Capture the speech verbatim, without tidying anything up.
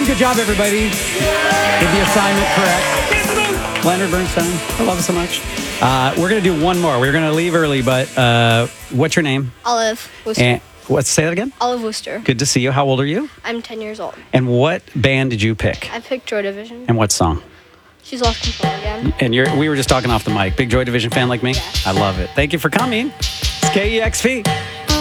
Good job, everybody. Did the assignment correct. Leonard Bernstein, I love it so much. Uh, we're going to do one more. We're going to leave early, but uh, what's your name? Olive Worcester. And what? Say that again? Olive Worcester. Good to see you. How old are you? I'm ten years old. And what band did you pick? I picked Joy Division. And what song? She's lost control again. And you're, we were just talking off the mic. Big Joy Division fan like me? Yeah. I love it. Thank you for coming. It's K E X P.